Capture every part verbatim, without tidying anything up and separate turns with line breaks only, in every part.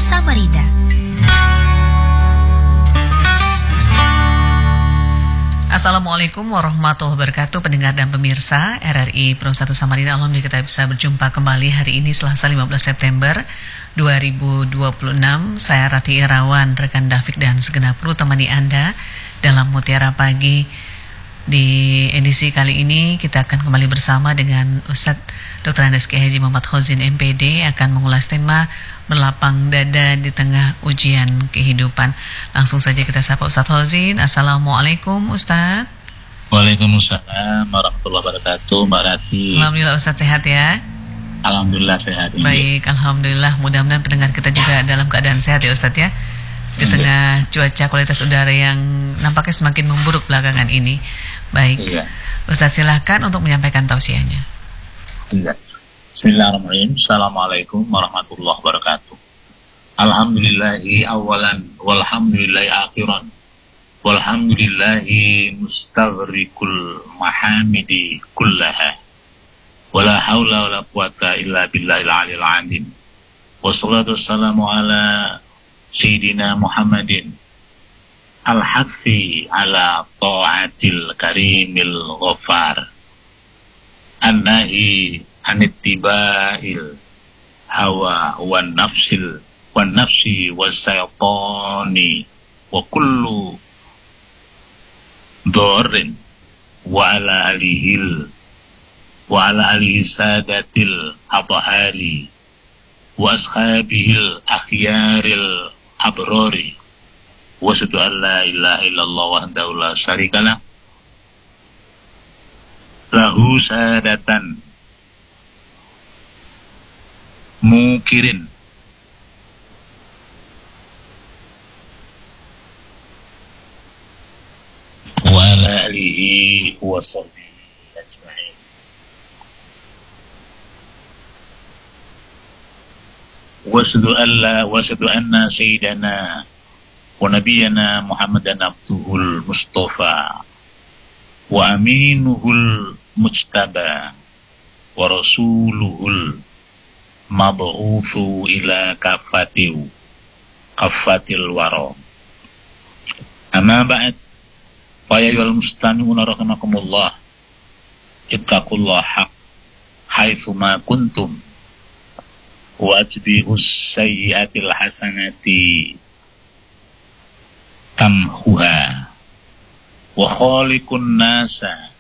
Samarinda.
Assalamualaikum warahmatullahi wabarakatuh, pendengar dan pemirsa R R I Pro satu Samarinda. Alhamdulillah kita bisa berjumpa kembali hari ini Selasa lima belas September dua ribu dua puluh enam. Saya Rati Irawan, rekan David dan segenap kru temani Anda dalam Mutiara Pagi. Di edisi kali ini kita akan kembali bersama dengan Ustadz doktor Andes Kiai Haji Muhammad Khozin M P D akan mengulas tema berlapang dada di tengah ujian kehidupan. Langsung saja kita sapa Ustadz Khozin. Assalamualaikum Ustadz.
Waalaikumsalam warahmatullahi wabarakatuh, Mbak Rati.
Alhamdulillah Ustadz sehat ya.
Alhamdulillah sehat.
Baik, Alhamdulillah. Mudah-mudahan pendengar kita juga dalam keadaan sehat ya Ustadz ya. Di tengah cuaca kualitas udara yang nampaknya semakin memburuk belakangan ini. Baik, iya. Ustadz silahkan untuk menyampaikan tausiahnya.
Iya. Bismillahirrahmanirrahim. Assalamualaikum warahmatullahi wabarakatuh. Alhamdulillahi awalan, walhamdulillahi akhiran, walhamdulillahi mustaghrikul mahamidi kullaha, wala hawla wala quwata illa billahil aliyil azim. Wassalatu wassalamu ala Sayyidina Muhammadin al-hathi ala ta'atil karimil ghafar an-nahi anittiba'il hawa wan nafsil wan nafsi was sayatani wa kullu dharrin wa ala alihil wa ala alihi sadatil abahari wa ashabihil akhyaril abrori wa asyhadu an la ilaha illallah wahdahu la syarikalah lahu sadatan mukirin wa ala alihi wa sahbihi ajma'in. Wa asyhadu an la wa asyhadu anna sayyidana wa nabiyyana Muhammadan abduhul mustafa wa aminuhul mujtaba wa rasuluhul mab'utsu ila kafatil kafatil wara. Amma ba'd, fa ya ayyuhal mustami'una rahimakumullah, ittaqullaha haqq haitsu ma kuntum wa atbi'us sayyi'atil hasanati tamhuha wa khaliqun nasa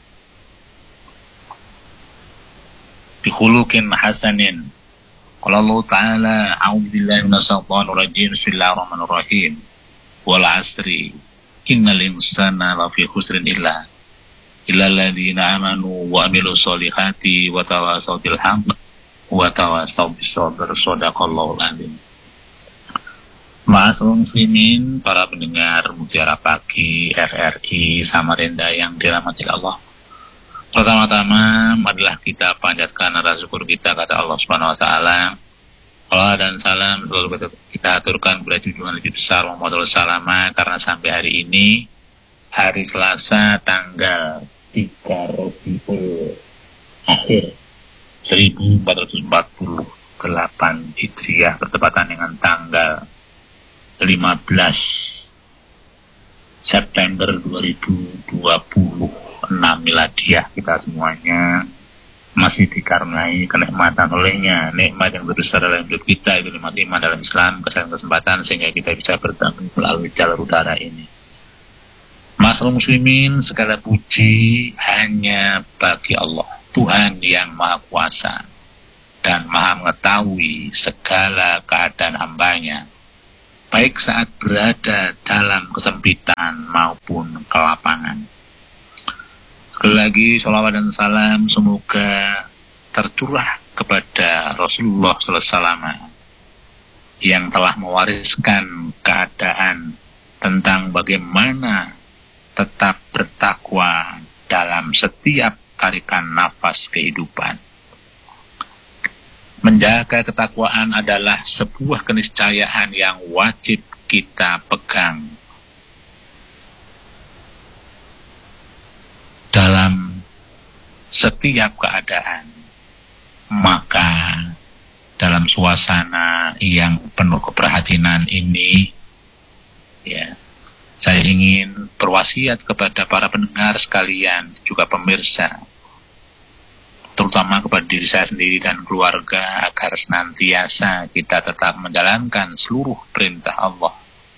bi khuluqin hasanin. Qala Allah Ta'ala, a'udzu billahi minash shaitonir rajim, bismillahirrahmanirrahim, wal 'asri innal insana lafi khusrin illa illal ladzina amanu wa amilus solihati wa tawasaw bil haqq wa tawasaw bis sabr. Shadaqallahul azim. Ma'asyiral muslimin, para pendengar Mutiara Pagi R R I Samarinda yang dirahmati Allah. Pertama-tama adalah kita panjatkan rasa syukur kita kepada Allah Subhanahu wa taala. Allah dan salam selalu kita aturkan kepada junjungan Nabi besar Muhammad sallallahu karena sampai hari ini hari Selasa tanggal tiga Rabiul Akhir seribu empat ratus empat puluh delapan Hijriah bertepatan dengan tanggal lima belas September dua ribu dua puluh enam miladiah. Kita semuanya masih dikaruniai kenikmatan olehnya, nikmat yang berbesar dalam hidup kita, itu nikmat iman dalam Islam, kesehatan, kesempatan sehingga kita bisa bertemu melalui jalur udara ini. Masyaallah muslimin, segala puji hanya bagi Allah, Tuhan yang Maha Kuasa dan Maha Mengetahui segala keadaan hambanya, baik saat berada dalam kesempitan maupun kelapangan. Sekali lagi, sholawat dan salam semoga tercurah kepada Rasulullah sallallahu alaihi wasallam yang telah mewariskan keadaan tentang bagaimana tetap bertakwa dalam setiap tarikan nafas kehidupan. Menjaga ketakwaan adalah sebuah keniscayaan yang wajib kita pegang dalam setiap keadaan. Maka dalam suasana yang penuh keprihatinan ini, ya, saya ingin berwasiat kepada para pendengar sekalian, juga pemirsa, terutama kepada diri saya sendiri dan keluarga, agar senantiasa kita tetap menjalankan seluruh perintah Allah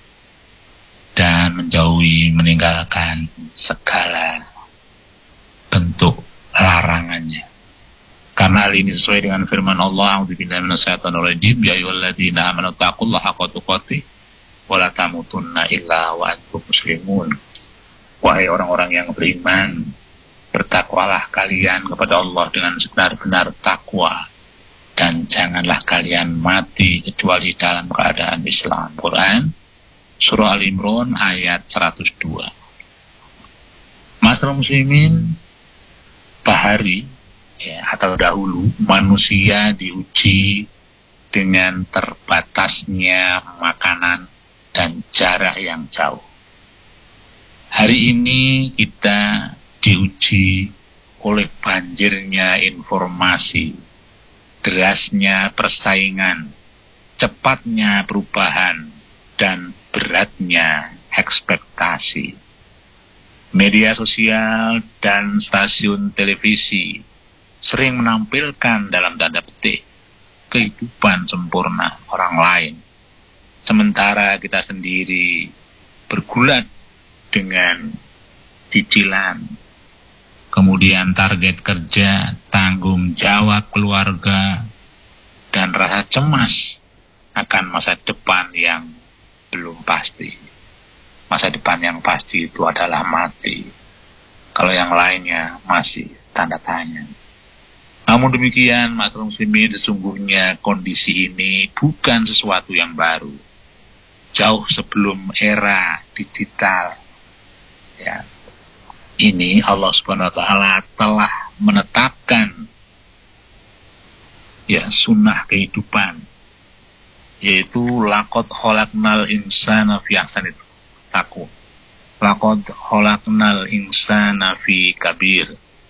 dan menjauhi, meninggalkan segala bentuk larangannya. Karena hal ini sesuai dengan firman Allah, A'udzubillahi minasyaitonirrajim, ya ayyuhalladzina amanu taqullaha haqqa tuqatih wa la tamutunna illa wa antum muslimun. Wahai orang-orang yang beriman, bertakwalah kalian kepada Allah dengan sebenar-benar takwa, dan janganlah kalian mati kecuali dalam keadaan Islam. Quran Surah Al-Imran ayat seratus dua. Masyarakat muslimin, bahari, ya, atau dahulu manusia diuji dengan terbatasnya makanan dan jarak yang jauh. Hari ini kita diuji oleh banjirnya informasi, derasnya persaingan, cepatnya perubahan, dan beratnya ekspektasi. Media sosial dan stasiun televisi sering menampilkan dalam tanda petik kehidupan sempurna orang lain, sementara kita sendiri bergulat dengan cicilan, kemudian target kerja, tanggung jawab keluarga, dan rasa cemas akan masa depan yang belum pasti. Masa depan yang pasti itu adalah mati, kalau yang lainnya masih tanda tanya. Namun demikian, masyarakat muslimin, sesungguhnya kondisi ini bukan sesuatu yang baru. Jauh sebelum era digital, ya, ini Allah Subhanahu wa Ta'ala telah menetapkan, ya, sunnah kehidupan, yaitu laqad khalaqnal insana fi ahsani taqwim, laqad khalaqnal insana fi kabir,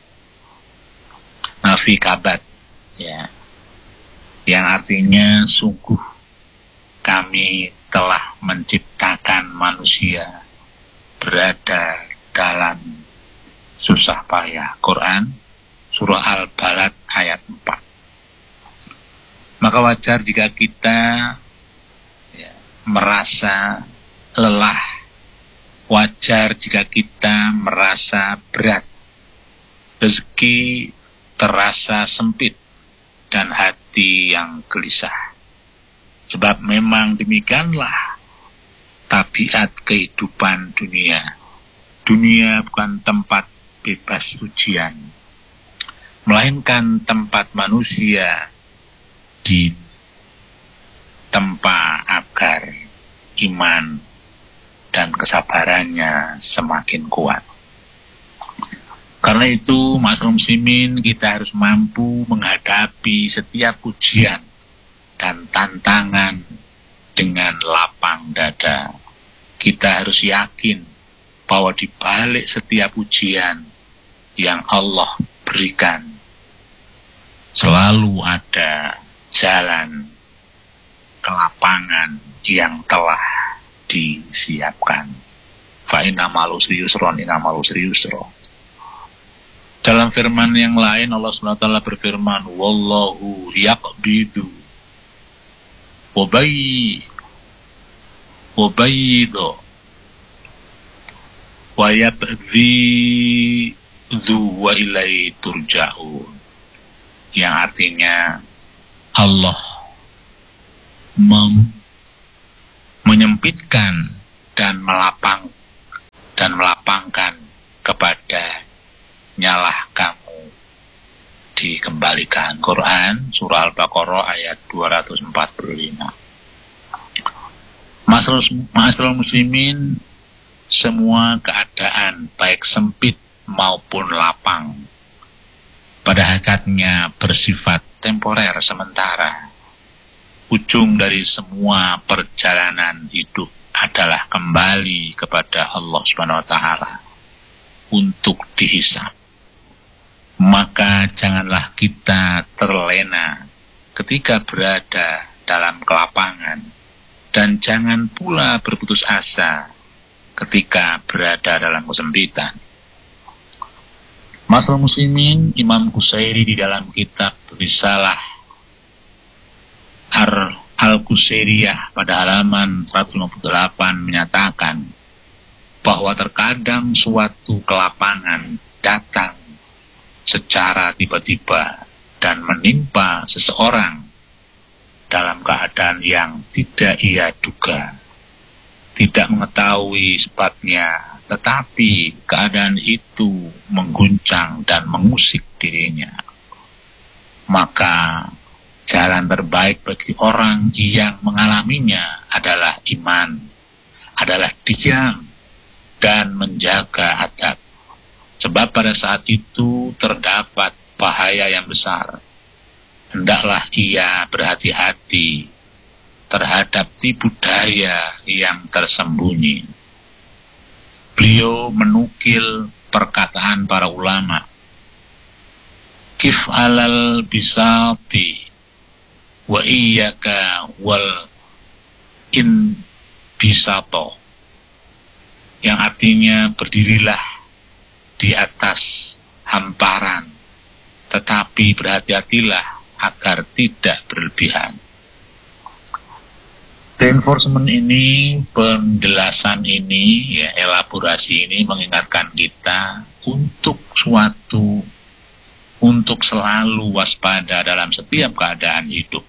nafi kabad, ya, yang artinya sungguh kami telah menciptakan manusia berada dalam susah payah. Quran Surah Al-Balad ayat empat. Maka wajar jika kita, ya, merasa lelah, wajar jika kita merasa berat, rezeki terasa sempit, dan hati yang gelisah. Sebab memang demikianlah tabiat kehidupan dunia. Dunia bukan tempat bebas ujian, melainkan tempat manusia ditempa agar iman dan kesabarannya semakin kuat. Karena itu, masyarakat muslimin, kita harus mampu menghadapi setiap ujian dan tantangan dengan lapang dada. Kita harus yakin bahwa di balik setiap ujian yang Allah berikan, selalu ada jalan ke lapangan yang telah disiapkan. Fa inna ma'al usri yusron, inna ma'al usri yusron. Dalam firman yang lain, Allah subhanahu wa taala berfirman, wallahu yaqbidu wabayyi wabayyidu wa yabdhidu wa ilaihi turja'un, yang artinya Allah mem- menyempitkan dan melapang dan melapangkan kepada nyalah kamu dikembalikan. Quran Surah Al-Baqarah ayat dua ratus empat puluh lima. Masyarakat muslimin, semua keadaan baik sempit maupun lapang pada hakikatnya bersifat temporer, sementara. Ujung dari semua perjalanan hidup adalah kembali kepada Allah Subhanahu wa taala untuk dihisab. Maka janganlah kita terlena ketika berada dalam kelapangan, dan jangan pula berputus asa ketika berada dalam kesempitan. Masalah muslimin, Imam Qusairi di dalam kitab Risalah Al-Qusairiyah pada halaman seratus lima puluh delapan menyatakan bahwa terkadang suatu kelapangan datang secara tiba-tiba dan menimpa seseorang dalam keadaan yang tidak ia duga, tidak mengetahui sebabnya, tetapi keadaan itu mengguncang dan mengusik dirinya. Maka jalan terbaik bagi orang yang mengalaminya adalah iman, adalah diam dan menjaga adab. Sebab pada saat itu terdapat bahaya yang besar. Hendaklah ia berhati-hati terhadap tipu daya yang tersembunyi. Beliau menukil perkataan para ulama, kif alal bisati wa iyyaka wal in bisato, yang artinya berdirilah di atas hamparan, tetapi berhati-hatilah agar tidak berlebihan. Reinforcement ini, penjelasan ini, ya, elaborasi ini mengingatkan kita untuk suatu, untuk selalu waspada dalam setiap keadaan hidup.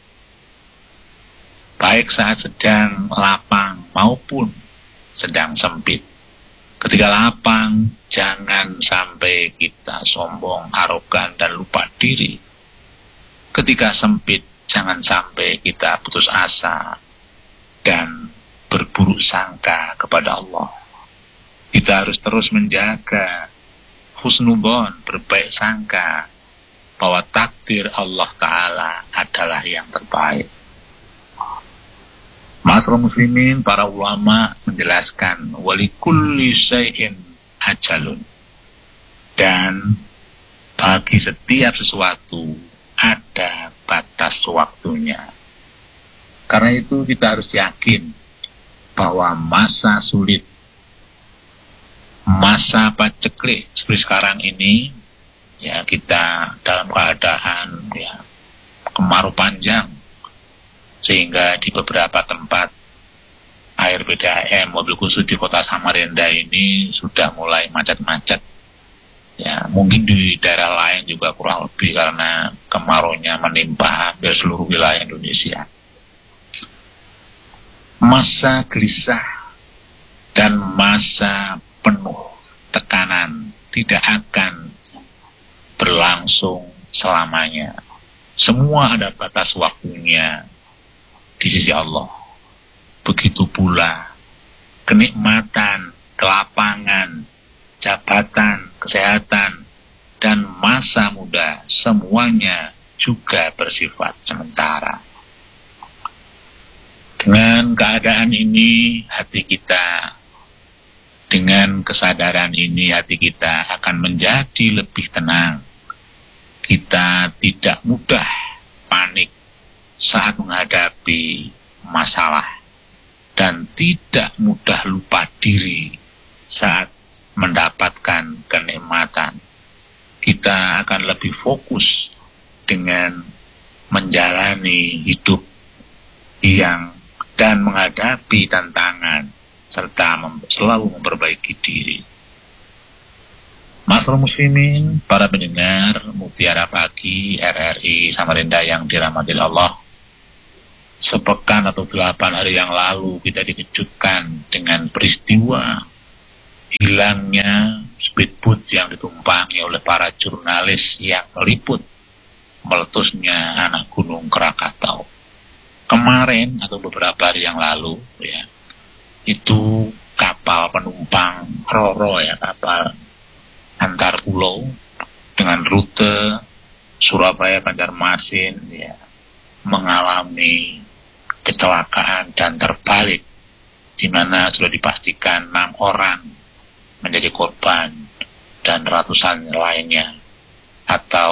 Baik saat sedang lapang maupun sedang sempit. Ketika lapang, jangan sampai kita sombong, arogan, dan lupa diri. Ketika sempit, jangan sampai kita putus asa dan berburuk sangka kepada Allah. Kita harus terus menjaga husnubon, berbaik sangka bahwa takdir Allah Ta'ala adalah yang terbaik. Ma'asyiral muslimin, para ulama menjelaskan walikulli syai'in ajalun, dan bagi setiap sesuatu ada batas waktunya. Karena itu kita harus yakin bahwa masa sulit, masa paceklik seperti sekarang ini, ya, kita dalam keadaan ya kemarau panjang, sehingga di beberapa tempat air B D A M, mobil khusus di kota Samarinda ini sudah mulai macet-macet. Ya, mungkin di daerah lain juga kurang lebih karena kemaraunya menimpa hampir seluruh wilayah Indonesia. Masa gelisah dan masa penuh tekanan tidak akan berlangsung selamanya. Semua ada batas waktunya di sisi Allah. Begitu pula kenikmatan, kelapangan, jabatan, kesehatan, dan masa muda, semuanya juga bersifat sementara. Dengan keadaan ini, hati kita, dengan kesadaran ini, hati kita akan menjadi lebih tenang. Kita tidak mudah panik saat menghadapi masalah, dan tidak mudah lupa diri saat mendapatkan kenikmatan. Kita akan lebih fokus dengan menjalani hidup yang dan menghadapi tantangan serta mem- selalu memperbaiki diri. Ma'asyiral muslimin, para pendengar Mutiara Pagi R R I Samarinda yang dirahmati Allah, sepekan atau delapan hari yang lalu kita dikejutkan dengan peristiwa hilangnya speedboat yang ditumpangi oleh para jurnalis yang meliput meletusnya anak gunung Krakatau. Kemarin atau beberapa hari yang lalu, ya, itu kapal penumpang Roro, ya, kapal antar pulau dengan rute Surabaya Banjarmasin, ya, mengalami kecelakaan dan terbalik, di mana sudah dipastikan enam orang menjadi korban dan ratusan lainnya atau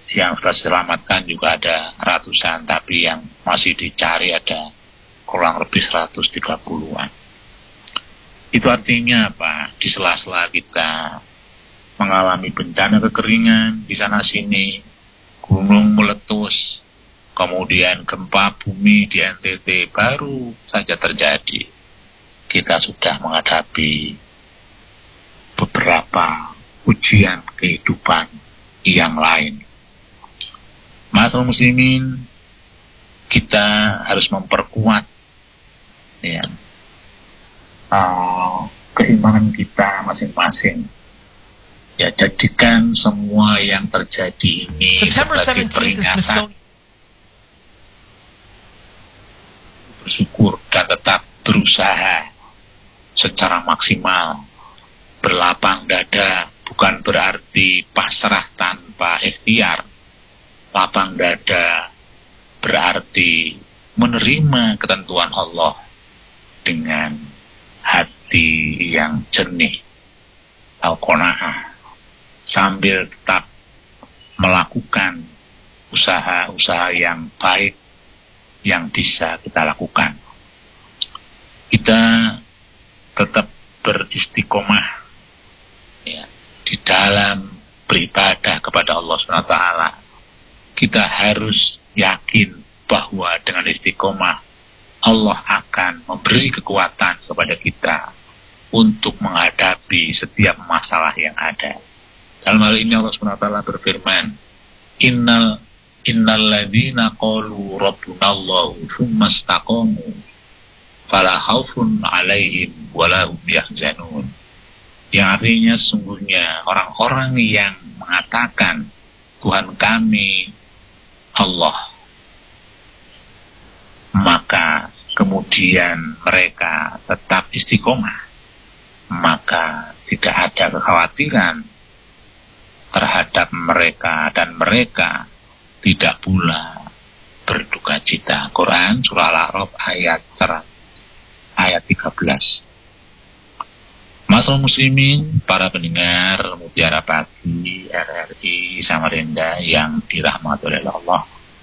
yang sudah diselamatkan juga ada ratusan, tapi yang masih dicari ada kurang lebih seratus tiga puluhan. Itu artinya apa? Di sela-sela kita mengalami bencana kekeringan di sana sini, gunung meletus, kemudian gempa bumi di N T T baru saja terjadi, kita sudah menghadapi beberapa ujian kehidupan yang lain. Masyarakat muslimin, kita harus memperkuat ya, uh, keimanan kita masing-masing. Ya, jadikan semua yang terjadi ini sebagai peringatan. Bersyukur dan tetap berusaha secara maksimal. Berlapang dada bukan berarti pasrah tanpa ikhtiar. Lapang dada berarti menerima ketentuan Allah dengan hati yang jernih, al-qanaah, sambil tetap melakukan usaha-usaha yang baik yang bisa kita lakukan. Kita tetap beristiqomah ya, di dalam beribadah kepada Allah subhanahu wa taala. Kita harus yakin bahwa dengan istiqomah Allah akan memberi kekuatan kepada kita untuk menghadapi setiap masalah yang ada. Dalam hal ini Allah subhanahu wa taala berfirman, Innal innal ladzina qalu rabbunallahu tsumma istaqamu fala khaufun 'alaihim wala hum yahzanun. Yang artinya sungguhnya orang-orang yang mengatakan Tuhan kami Allah, maka kemudian mereka tetap istiqomah, maka tidak ada kekhawatiran terhadap mereka dan mereka tidak pula berduka cita. Quran surah Al-A'raf ayat ayat tiga belas. Masyaallah muslimin, para pendengar Mutiara Pagi R R I Samarinda yang dirahmati oleh Allah,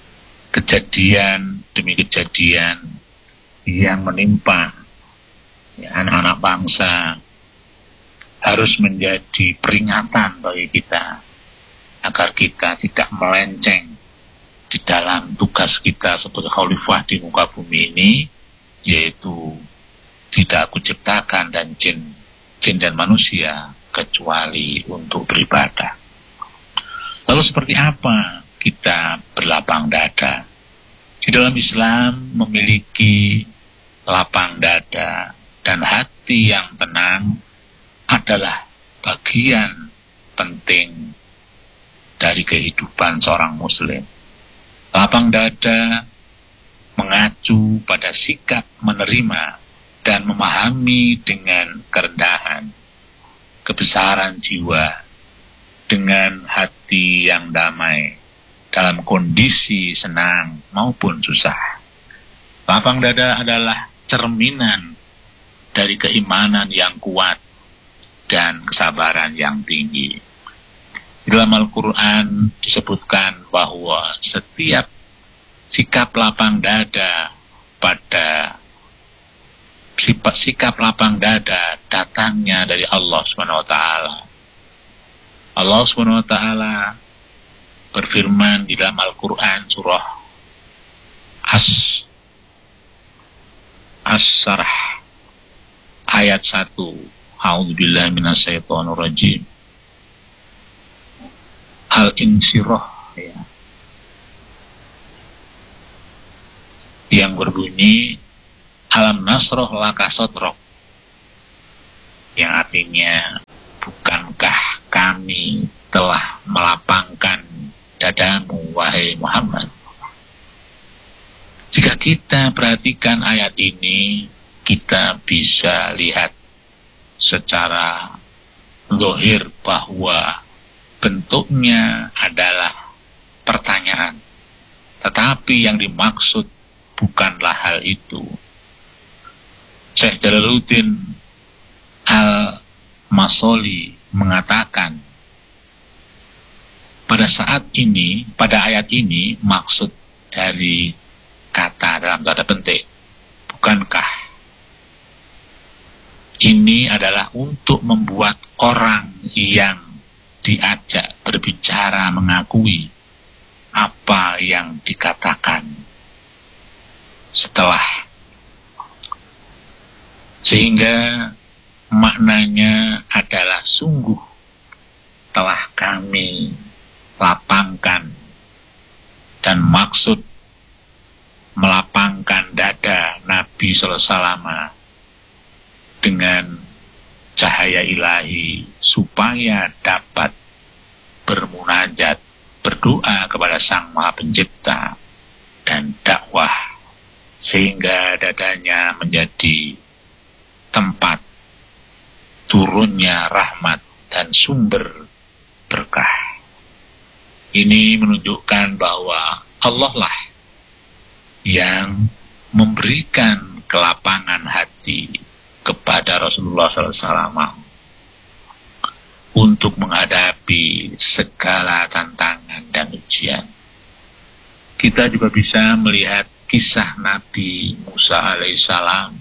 kejadian demi kejadian yang menimpa ya, anak-anak bangsa harus menjadi peringatan bagi kita agar kita tidak melenceng di dalam tugas kita sebagai khalifah di muka bumi ini, yaitu tidak aku ciptakan dan jin jin dan manusia kecuali untuk beribadah. Lalu seperti apa kita berlapang dada? Di dalam Islam memiliki lapang dada dan hati yang tenang adalah bagian penting dari kehidupan seorang muslim. Lapang dada mengacu pada sikap menerima dan memahami dengan kerendahan, kebesaran jiwa, dengan hati yang damai, dalam kondisi senang maupun susah. Lapang dada adalah cerminan dari keimanan yang kuat dan kesabaran yang tinggi. Di dalam Al-Quran disebutkan bahwa setiap sikap lapang dada pada Sifat sikap lapang dada datangnya dari Allah subhanahu wa taala. Allah subhanahu wa taala berfirman di dalam Al-Quran surah As As-Sarh ayat satu. A'udzubillahi minasyaitonir rajim. Al-Insyirah ya. Yang berbunyi Alam nasroh laka sodrok, yang artinya bukankah kami telah melapangkan dadamu wahai Muhammad. Jika kita perhatikan ayat ini, kita bisa lihat secara zahir bahwa bentuknya adalah pertanyaan, tetapi yang dimaksud bukanlah hal itu. Syekh Jalaluddin Al-Masoli mengatakan pada saat ini, pada ayat ini, maksud dari kata dalam tanda petik, bukankah ini adalah untuk membuat orang yang diajak berbicara mengakui apa yang dikatakan setelah, sehingga maknanya adalah sungguh telah kami lapangkan, dan maksud melapangkan dada Nabi sallallahu alaihi wasallam dengan cahaya ilahi supaya dapat bermunajat, berdoa kepada Sang Maha Pencipta dan dakwah, sehingga dadanya menjadi tempat turunnya rahmat dan sumber berkah. Ini menunjukkan bahwa Allah lah yang memberikan kelapangan hati kepada Rasulullah sallallahu alaihi wasallam untuk menghadapi segala tantangan dan ujian. Kita juga bisa melihat kisah Nabi Musa alaihissalam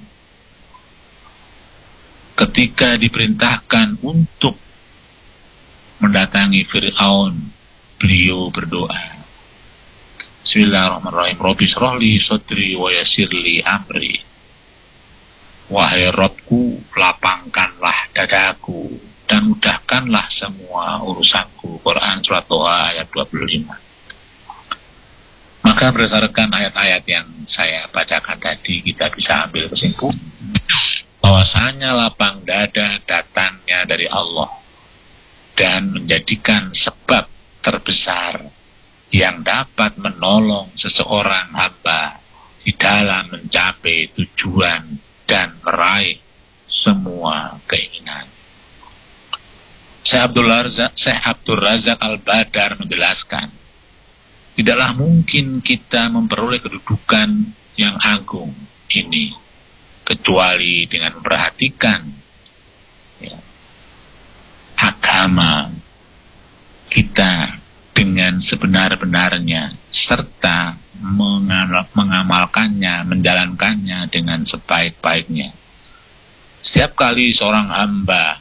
ketika diperintahkan untuk mendatangi Fir'aun, beliau berdoa, Bismillahirrahmanirrahim, Rabbi shrahli sadri wa yassirli amri. Wahai Rabbku, lapangkanlah dadaku dan mudahkanlah semua urusanku. Quran Surat Toha ayat dua puluh lima. Maka berdasarkan ayat-ayat yang saya bacakan tadi, kita bisa ambil kesimpulan bahwasanya lapang dada datangnya dari Allah dan menjadikan sebab terbesar yang dapat menolong seseorang hamba di dalam mencapai tujuan dan meraih semua keinginan. Syekh Abdul Razak, Syekh Abdul Razak Al-Badar menjelaskan, tidaklah mungkin kita memperoleh kedudukan yang agung ini kecuali dengan memperhatikan ya, agama kita dengan sebenar-benarnya serta mengamal, mengamalkannya, menjalankannya dengan sebaik-baiknya. Setiap kali seorang hamba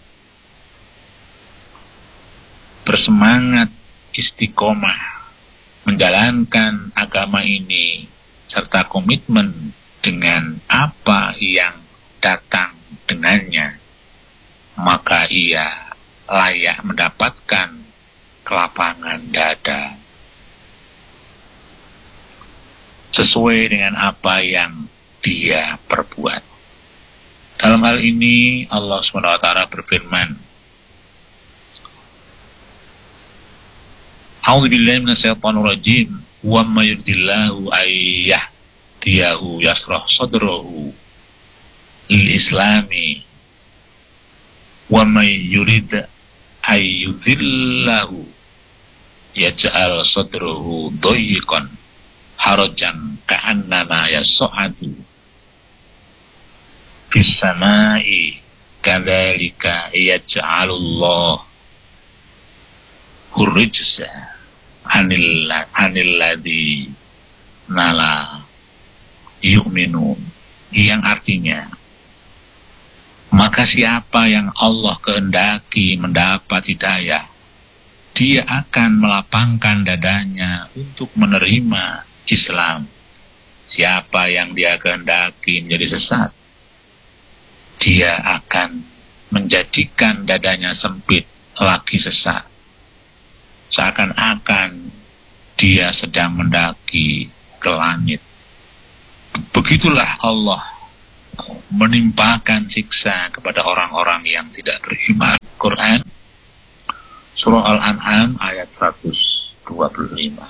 bersemangat istiqomah menjalankan agama ini serta komitmen dengan apa yang datang dengannya, maka ia layak mendapatkan kelapangan dada sesuai dengan apa yang dia perbuat. Dalam hal ini Allah subhanahu wa taala berfirman, A'udzubillahi minasyaitonir rajim, wa may yuridillahu ayyah diyahu yasrah sadrahu lil islami wa may yurid ayyudhillahu yaj'al sadrahu dayiqan harajan ka'annama yas'adu fis samai kadzalika yaj'alullahu hurrijsa anil anil ladzi nala yu'minun, yang artinya, maka siapa yang Allah kehendaki mendapat hidayah, dia akan melapangkan dadanya untuk menerima Islam. Siapa yang dia kehendaki menjadi sesat, dia akan menjadikan dadanya sempit lagi sesat, seakan-akan dia sedang mendaki ke langit. Begitulah Allah menimpakan siksa kepada orang-orang yang tidak beriman. Quran Surah Al-An'am ayat seratus dua puluh lima,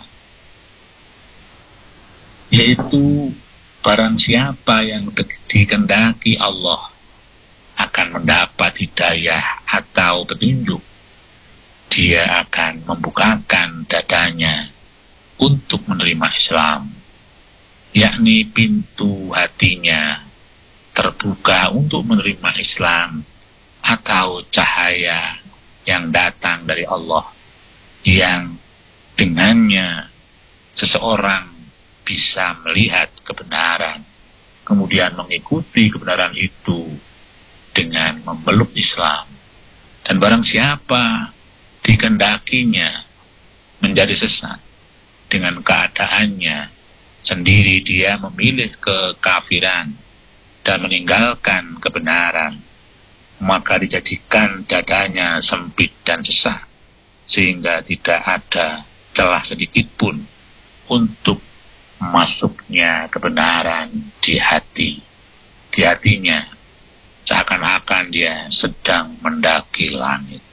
yaitu barang siapa yang dikehendaki Allah akan mendapat hidayah atau petunjuk, dia akan membukakan dadanya untuk menerima Islam, yakni pintu hatinya terbuka untuk menerima Islam atau cahaya yang datang dari Allah yang dengannya seseorang bisa melihat kebenaran, kemudian mengikuti kebenaran itu dengan memeluk Islam. Dan barang siapa dikehendakinya menjadi sesat dengan keadaannya sendiri, dia memilih kekafiran dan meninggalkan kebenaran, maka dijadikan dadanya sempit dan sesak, sehingga tidak ada celah sedikit pun untuk masuknya kebenaran di hati. Di hatinya seakan-akan dia sedang mendaki langit.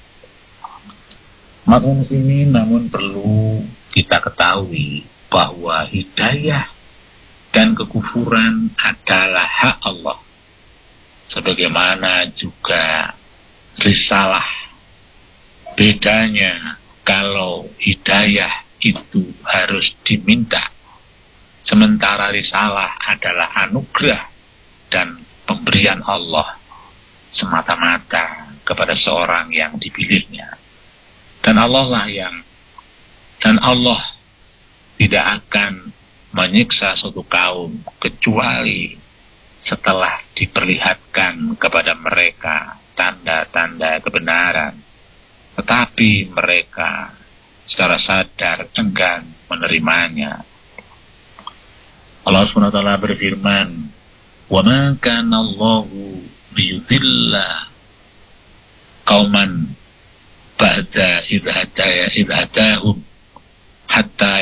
Masa muslimin, namun perlu kita ketahui bahwa hidayah dan kekufuran adalah hak Allah, sebagaimana juga risalah. Bedanya kalau hidayah itu harus diminta, sementara risalah adalah anugerah dan pemberian Allah semata-mata kepada seorang yang dipilihnya. Dan Allah lah yang dan Allah tidak akan menyiksa suatu kaum kecuali setelah diperlihatkan kepada mereka tanda-tanda kebenaran, tetapi mereka secara sadar enggan menerimanya. Allah subhanahu wa taala berfirman, "Wa ma kana Allahu liyudilla qauman ba'da idh hadaya idh hadahum hatta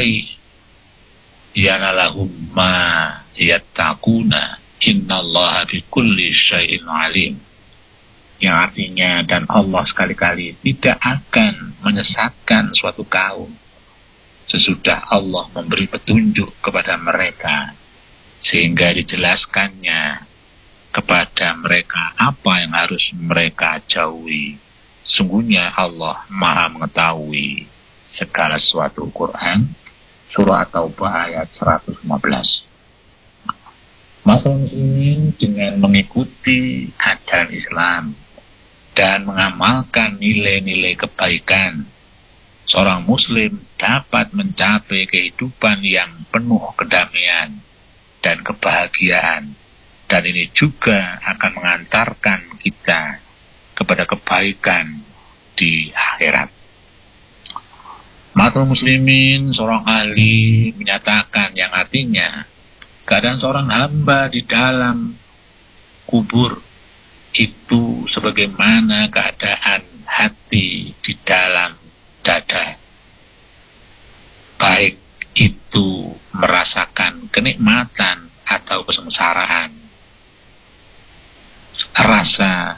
yatabayyana lahum ma yattaquna innallaha bikulli syai'in alim." Yang artinya, dan Allah sekali-kali tidak akan menyesatkan suatu kaum sesudah Allah memberi petunjuk kepada mereka, sehingga dijelaskannya kepada mereka apa yang harus mereka jauhi. Sungguhnya Allah Maha mengetahui segala sesuatu. Quran Surah At-Taubah ayat seratus lima belas. Masalah muslimin, dengan mengikuti ajaran Islam dan mengamalkan nilai-nilai kebaikan, seorang muslim dapat mencapai kehidupan yang penuh kedamaian dan kebahagiaan, dan ini juga akan mengantarkan kita kepada kebaikan di akhirat. Masalah muslimin, seorang ahli menyatakan, yang artinya keadaan seorang hamba di dalam kubur itu sebagaimana keadaan hati di dalam dada, baik itu merasakan kenikmatan atau kesengsaraan, rasa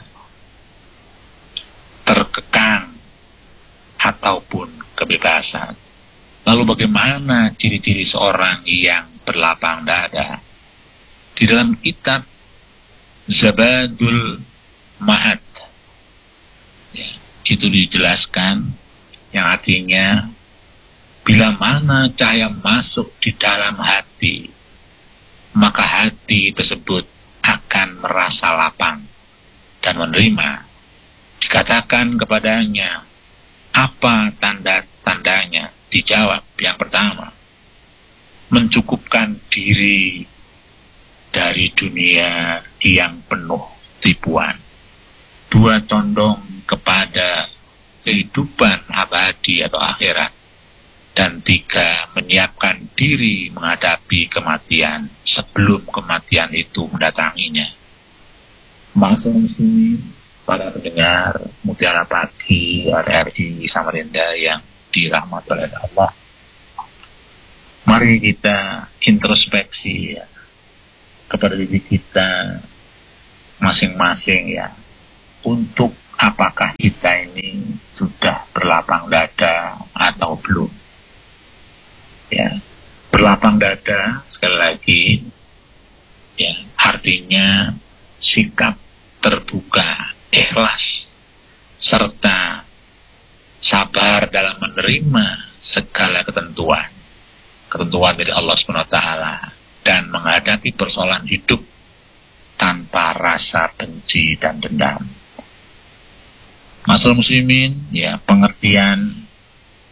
terkekang ataupun kebebasan. Lalu bagaimana ciri-ciri seorang yang berlapang dada? Di dalam kitab Zabadul Ma'ad, ya, itu dijelaskan, yang artinya bila mana cahaya masuk di dalam hati, maka hati tersebut akan merasa lapang dan menerima. Dikatakan kepadanya, apa tanda-tandanya? Dijawab, yang pertama, mencukupkan diri dari dunia yang penuh tipuan. Dua, condong kepada kehidupan abadi atau akhirat. Dan tiga, menyiapkan diri menghadapi kematian sebelum kematian itu mendatanginya. Masa muslimin, para pendengar Mutiara Pagi R R I Samarinda yang dirahmati oleh Allah, mari kita introspeksi ya, kepada diri kita masing-masing ya, untuk apakah kita ini sudah berlapang dada atau belum. Ya, berlapang dada sekali lagi ya, artinya sikap terbuka, ikhlas, serta sabar dalam menerima segala ketentuan ketentuan dari Allah subhanahu wa taala, dan menghadapi persoalan hidup tanpa rasa benci dan dendam. Masalah muslimin, ya, pengertian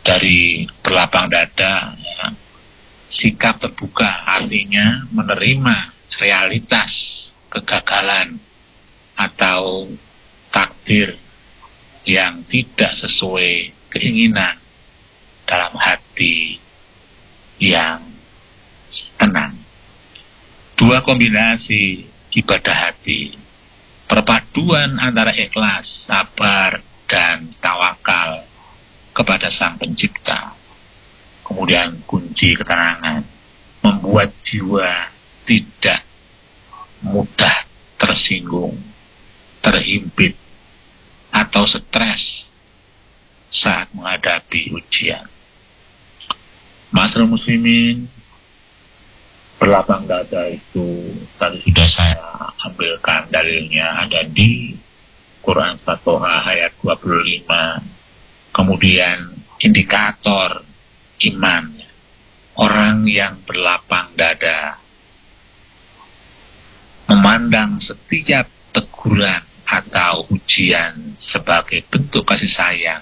dari berlapang dada, ya, sikap terbuka artinya menerima realitas kegagalan atau takdir yang tidak sesuai keinginan dalam hati yang tenang. Dua kombinasi ibadah hati, perpaduan antara ikhlas, sabar, dan tawakal kepada Sang Pencipta, kemudian kunci ketenangan, membuat jiwa tidak mudah tersinggung, terhimpit, atau stres saat menghadapi ujian. Masyarakat muslimin, berlapang dada itu tadi sudah saya ambilkan dalilnya, ada di Quran Surat Toha ayat dua puluh lima. Kemudian indikator iman, orang yang berlapang dada memandang setiap teguran atau ujian sebagai bentuk kasih sayang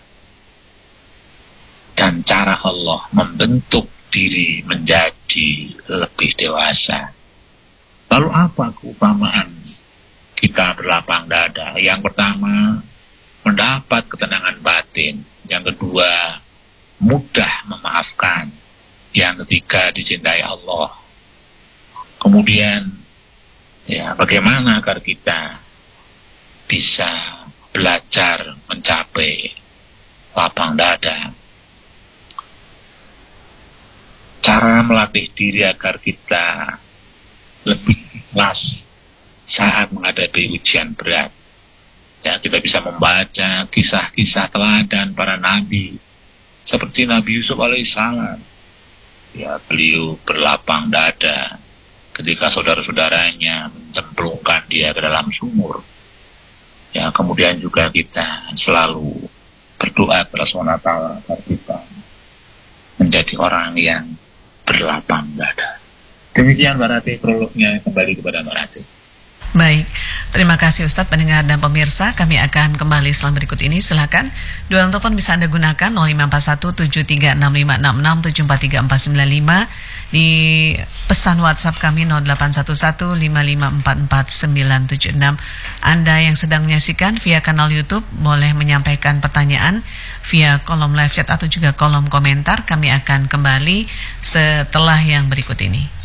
dan cara Allah membentuk diri menjadi lebih dewasa. Lalu apa keutamaan kita berlapang dada? Yang pertama, mendapat ketenangan batin. Yang kedua, mudah memaafkan. Yang ketiga, dicintai Allah. Kemudian, ya, bagaimana agar kita bisa belajar mencapai lapang dada? Cara melatih diri agar kita lebih ikhlas saat menghadapi ujian berat. Ya, kita bisa membaca kisah-kisah teladan para nabi, seperti Nabi Yusuf alaihissalam. Ya, beliau berlapang dada ketika saudara-saudaranya mencemplungkan dia ke dalam sumur. Ya, kemudian juga kita selalu berdoa kepada Allah subhanahu wa taala agar kita menjadi orang yang berlapang dada. Demikian Mbak Rati prolognya, kembali kepada Mbak Rati.
Baik, terima kasih Ustadz, pendengar dan pemirsa. Kami akan kembali setelah berikut ini. Silakan, dua telepon bisa Anda gunakan nol lima empat satu tujuh tiga enam lima enam enam tujuh empat tiga empat sembilan lima. Di pesan WhatsApp kami nol delapan satu satu lima lima empat empat sembilan tujuh enam. Anda yang sedang menyaksikan via kanal YouTube boleh menyampaikan pertanyaan via kolom live chat atau juga kolom komentar. Kami akan kembali setelah yang berikut ini.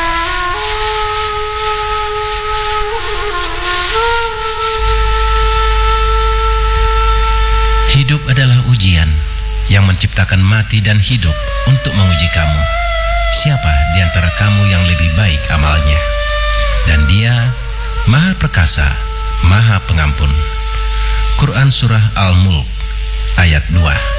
Hidup adalah ujian yang menciptakan mati dan hidup untuk menguji kamu. Siapa di antara kamu yang lebih baik amalnya? Dan Dia Maha Perkasa, Maha Pengampun. Quran Surah Al-Mulk ayat dua.